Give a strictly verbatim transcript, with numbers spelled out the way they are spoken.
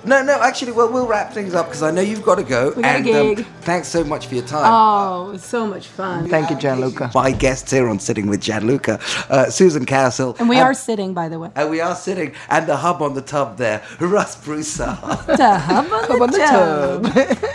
No, no, actually, well, we'll wrap things up because I know you've got to go. We got a and gig. Um, thanks so much for your time. Oh, it was so much fun. Thank you, Gianluca. My guests here on Sitting with Gianluca, uh, Susan Castle. And we are sitting, by the way. And we are sitting. And the hub on the tub there, Russ Broussard. The hub on the, Up on the tub. tub.